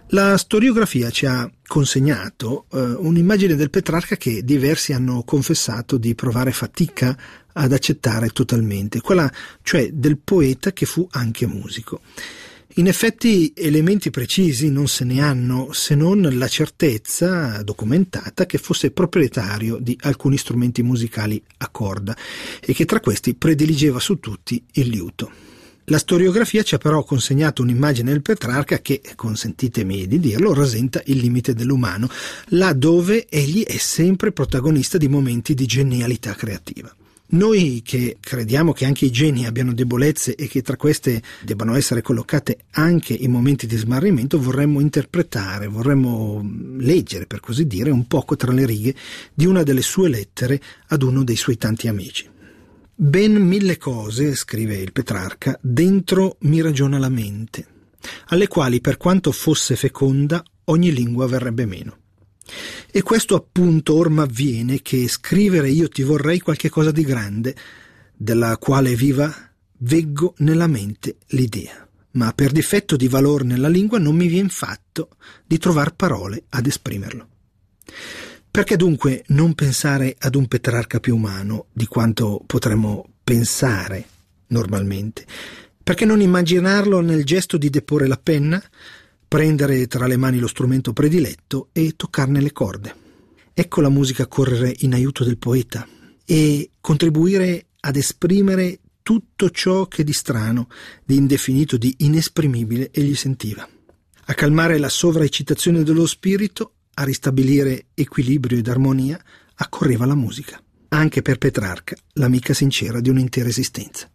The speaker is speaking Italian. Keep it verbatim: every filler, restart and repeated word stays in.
La storiografia ci ha consegnato eh, un'immagine del Petrarca che diversi hanno confessato di provare fatica ad accettare totalmente, quella cioè del poeta che fu anche musico. In effetti elementi precisi non se ne hanno, se non la certezza documentata che fosse proprietario di alcuni strumenti musicali a corda e che tra questi prediligeva su tutti il liuto. La storiografia ci ha però consegnato un'immagine del Petrarca che, consentitemi di dirlo, rasenta il limite dell'umano, là dove egli è sempre protagonista di momenti di genialità creativa. Noi che crediamo che anche i geni abbiano debolezze e che tra queste debbano essere collocate anche i momenti di smarrimento, vorremmo interpretare, vorremmo leggere, per così dire, un poco tra le righe di una delle sue lettere ad uno dei suoi tanti amici. Ben mille cose, scrive il Petrarca, dentro mi ragiona la mente, alle quali per quanto fosse feconda ogni lingua verrebbe meno. E questo appunto or m'avviene che scrivere io ti vorrei qualche cosa di grande, della quale viva veggo nella mente l'idea, ma per difetto di valor nella lingua non mi vien fatto di trovar parole ad esprimerlo. Perché dunque non pensare ad un Petrarca più umano di quanto potremmo pensare normalmente? Perché non immaginarlo nel gesto di deporre la penna, prendere tra le mani lo strumento prediletto e toccarne le corde? Ecco la musica correre in aiuto del poeta e contribuire ad esprimere tutto ciò che di strano, di indefinito, di inesprimibile egli sentiva. A calmare la sovraeccitazione dello spirito, a ristabilire equilibrio ed armonia, accorreva la musica, anche per Petrarca, l'amica sincera di un'intera esistenza.